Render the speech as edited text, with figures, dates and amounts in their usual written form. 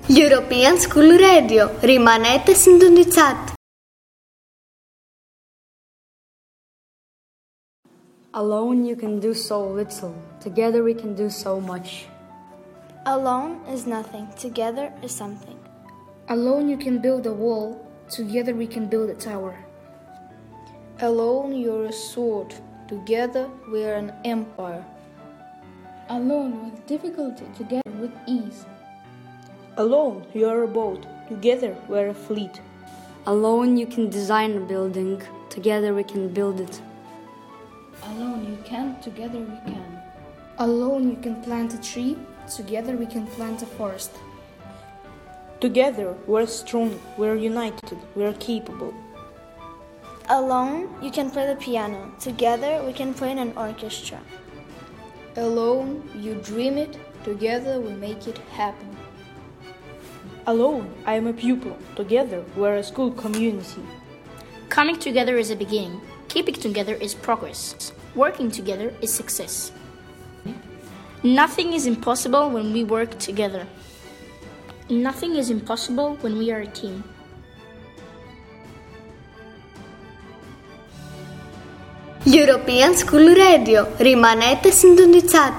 European School Radio, rimanete sintonizzati. Alone you can do so little, together we can do so much. Alone is nothing, together is something. Alone you can build a wall, together we can build a tower. Alone you're a sword, together we are an empire. Alone with difficulty, together with ease. Alone you are a boat, together we are a fleet. Alone you can design a building, together we can build it. Alone you can, together we can. Alone you can plant a tree, together we can plant a forest. Together we're strong, we're united, we're capable. Alone you can play the piano, together we can play in an orchestra. Alone you dream it, together we make it happen. Alone I am a pupil, together we're a school community. Coming together is a beginning. Keeping together is progress. Working together is success. Nothing is impossible when we work together. Nothing is impossible when we are a team. European School Radio, rimanete sintonizzati.